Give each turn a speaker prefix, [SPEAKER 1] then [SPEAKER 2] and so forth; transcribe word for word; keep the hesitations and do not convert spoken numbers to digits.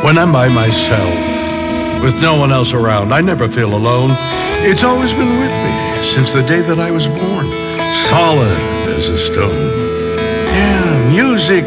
[SPEAKER 1] When I'm by myself, with no one else around, I never feel alone. It's always been with me since the day that I was born, solid as a stone. Yeah, music